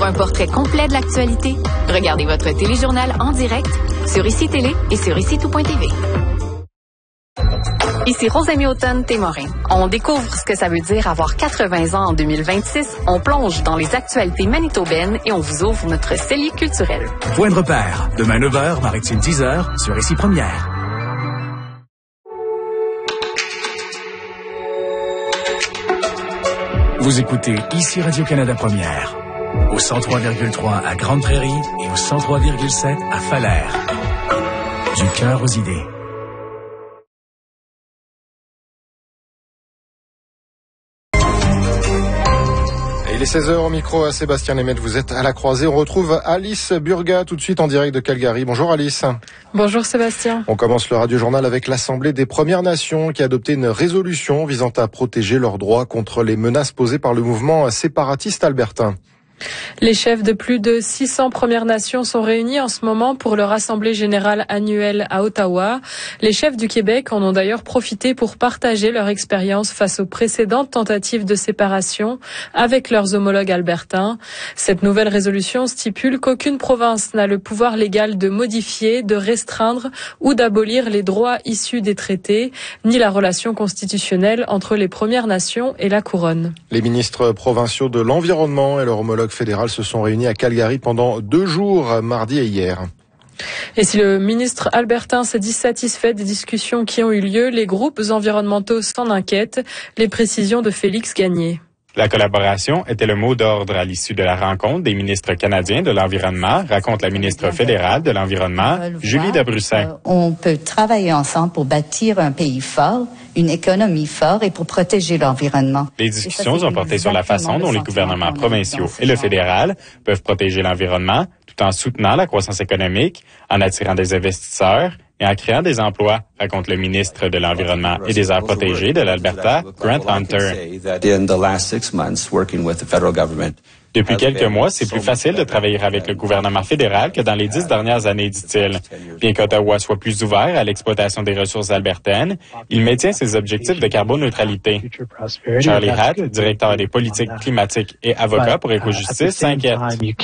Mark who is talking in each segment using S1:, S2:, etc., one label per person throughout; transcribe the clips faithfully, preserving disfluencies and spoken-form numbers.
S1: un portrait complet de l'actualité, regardez votre téléjournal en direct sur Ici Télé et sur ici tout point t v. Ici Rosamie Automne-Témorin. On découvre ce que ça veut dire avoir quatre-vingts ans en deux mille vingt-six. On plonge dans les actualités manitobaines et on vous ouvre notre cellier culturel.
S2: Point de repère. Demain neuf heures, Maritime dix heures, sur Ici Première. Vous écoutez Ici Radio-Canada Première. Au cent trois virgule trois à Grande-Prairie et au cent trois virgule sept à Falaire. Du cœur aux idées.
S3: Il est seize heures au micro à Sébastien Lemaitre, vous êtes à la croisée. On retrouve Alice Burga tout de suite en direct de Calgary. Bonjour Alice.
S4: Bonjour Sébastien.
S3: On commence le Radio-Journal avec l'Assemblée des Premières Nations qui a adopté une résolution visant à protéger leurs droits contre les menaces posées par le mouvement séparatiste albertain.
S4: Les chefs de plus de six cents Premières Nations sont réunis en ce moment pour leur assemblée générale annuelle à Ottawa. Les chefs du Québec en ont d'ailleurs profité pour partager leur expérience face aux précédentes tentatives de séparation avec leurs homologues albertains. Cette nouvelle résolution stipule qu'aucune province n'a le pouvoir légal de modifier, de restreindre ou d'abolir les droits issus des traités, ni la relation constitutionnelle entre les Premières Nations et la Couronne.
S3: Les ministres provinciaux de l'Environnement et leur homologue fédéral se sont réunis à Calgary pendant deux jours, mardi et hier.
S4: Et si le ministre albertain s'est dit satisfait des discussions qui ont eu lieu, les groupes environnementaux s'en inquiètent. Les précisions de Félix Gagné.
S5: La collaboration était le mot d'ordre à l'issue de la rencontre des ministres canadiens de l'Environnement, raconte la ministre fédérale de l'Environnement, Julie Dabrussin.
S6: On peut travailler ensemble pour bâtir un pays fort, une économie forte et pour protéger l'environnement.
S5: Les discussions ont porté sur la façon dont les gouvernements provinciaux et le fédéral peuvent protéger l'environnement tout en soutenant la croissance économique, en attirant des investisseurs et en créant des emplois, raconte le ministre de l'Environnement et des Aires protégées de l'Alberta, Grant Hunter. Depuis quelques mois, c'est plus facile de travailler avec le gouvernement fédéral que dans les dix dernières années, dit-il. Bien qu'Ottawa soit plus ouvert à l'exploitation des ressources albertaines, il maintient ses objectifs de carboneutralité. Charlie Hatt, directeur des politiques climatiques et avocat pour Écojustice, s'inquiète.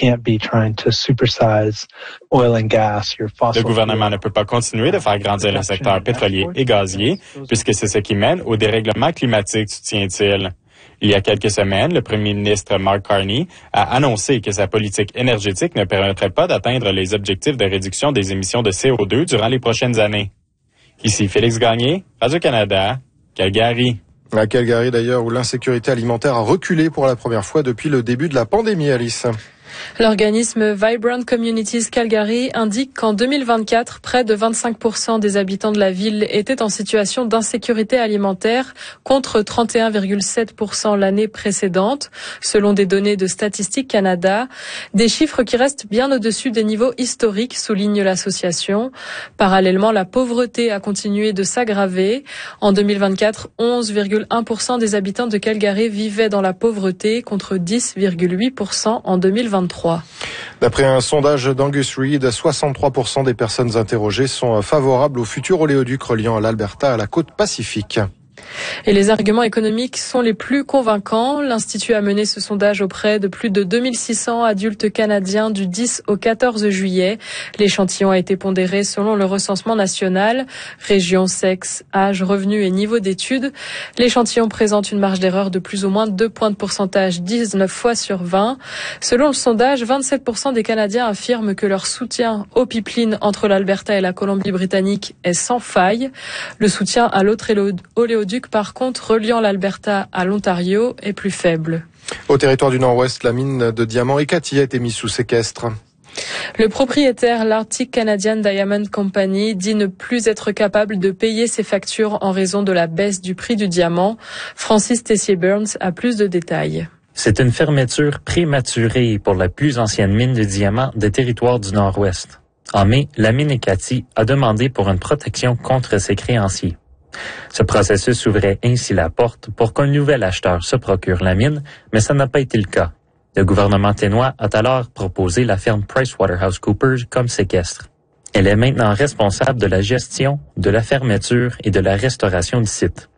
S5: Le gouvernement ne peut pas continuer de faire grandir le secteur pétrolier et gazier, puisque c'est ce qui mène au dérèglement climatique, soutient-il. Il y a quelques semaines, le premier ministre Mark Carney a annoncé que sa politique énergétique ne permettrait pas d'atteindre les objectifs de réduction des émissions de C O deux durant les prochaines années. Ici Félix Gagné, Radio-Canada, Calgary.
S3: À Calgary d'ailleurs, où l'insécurité alimentaire a reculé pour la première fois depuis le début de la pandémie, Alice.
S4: L'organisme Vibrant Communities Calgary indique qu'en deux mille vingt-quatre, près de vingt-cinq pour cent des habitants de la ville étaient en situation d'insécurité alimentaire contre trente et un virgule sept pour cent l'année précédente, selon des données de Statistique Canada. Des chiffres qui restent bien au-dessus des niveaux historiques, souligne l'association. Parallèlement, la pauvreté a continué de s'aggraver. En deux mille vingt-quatre, onze virgule un pour cent des habitants de Calgary vivaient dans la pauvreté contre dix virgule huit pour cent en deux mille vingt-trois.
S3: D'après un sondage d'Angus Reid, soixante-trois pour cent des personnes interrogées sont favorables au futur oléoduc reliant l'Alberta à la côte Pacifique.
S4: Et les arguments économiques sont les plus convaincants. L'Institut a mené ce sondage auprès de plus de deux mille six cents adultes canadiens du dix au quatorze juillet. L'échantillon a été pondéré selon le recensement national, région, sexe, âge, revenu et niveau d'études. L'échantillon présente une marge d'erreur de plus ou moins deux points de pourcentage, dix-neuf fois sur vingt. Selon le sondage, vingt-sept pour cent des Canadiens affirment que leur soutien au pipeline entre l'Alberta et la Colombie-Britannique est sans faille. Le soutien à l'autre oléoduc, par contre, reliant l'Alberta à l'Ontario, est plus faible.
S3: Au territoire du Nord-Ouest, la mine de diamants Ekati a été mise sous séquestre.
S4: Le propriétaire, l'Arctic Canadian Diamond Company, dit ne plus être capable de payer ses factures en raison de la baisse du prix du diamant. Francis Tessier-Burns a plus de détails.
S7: C'est une fermeture prématurée pour la plus ancienne mine de diamants des territoires du Nord-Ouest. En mai, la mine Ekati a demandé pour une protection contre ses créanciers. Ce processus ouvrait ainsi la porte pour qu'un nouvel acheteur se procure la mine, mais ça n'a pas été le cas. Le gouvernement ténois a alors proposé la firme PricewaterhouseCoopers comme séquestre. Elle est maintenant responsable de la gestion, de la fermeture et de la restauration du site.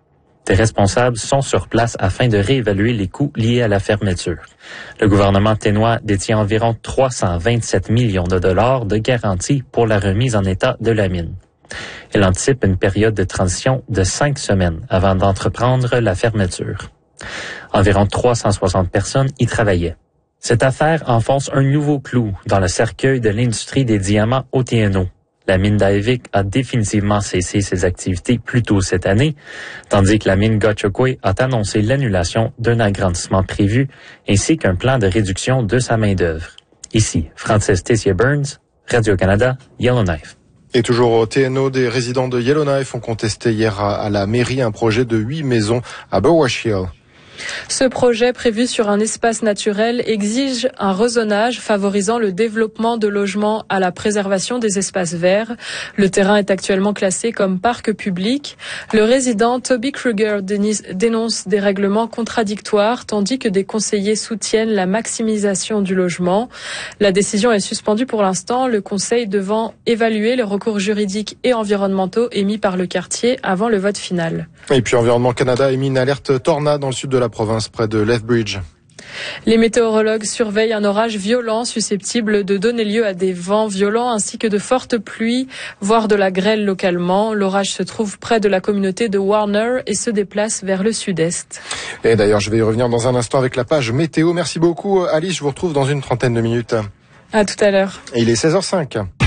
S7: Des responsables sont sur place afin de réévaluer les coûts liés à la fermeture. Le gouvernement ténois détient environ trois cent vingt-sept millions de dollars de garantie pour la remise en état de la mine. Il anticipe une période de transition de cinq semaines avant d'entreprendre la fermeture. Environ trois cent soixante personnes y travaillaient. Cette affaire enfonce un nouveau clou dans le cercueil de l'industrie des diamants au T N O. La mine d'Aivik a définitivement cessé ses activités plus tôt cette année, tandis que la mine Gahcho-Kué a annoncé l'annulation d'un agrandissement prévu ainsi qu'un plan de réduction de sa main-d'œuvre. Ici, Francis Tessier-Burns, Radio-Canada, Yellowknife.
S3: Et toujours au T N O, des résidents de Yellowknife ont contesté hier à, à la mairie un projet de huit maisons à Burwash Hill.
S4: Ce projet, prévu sur un espace naturel, exige un rezonage favorisant le développement de logements à la préservation des espaces verts. Le terrain est actuellement classé comme parc public. Le résident Toby Kruger dénonce des règlements contradictoires, tandis que des conseillers soutiennent la maximisation du logement. La décision est suspendue pour l'instant, le conseil devant évaluer les recours juridiques et environnementaux émis par le quartier avant le vote final.
S3: Et puis Environnement Canada a émis une alerte tornade dans le sud de la province près de Lethbridge.
S4: Les météorologues surveillent un orage violent susceptible de donner lieu à des vents violents ainsi que de fortes pluies, voire de la grêle localement. L'orage se trouve près de la communauté de Warner et se déplace vers le sud-est.
S3: Et d'ailleurs, je vais y revenir dans un instant avec la page météo. Merci beaucoup Alice, je vous retrouve dans une trentaine de minutes.
S4: À tout à l'heure.
S3: Et il est seize heures zéro cinq.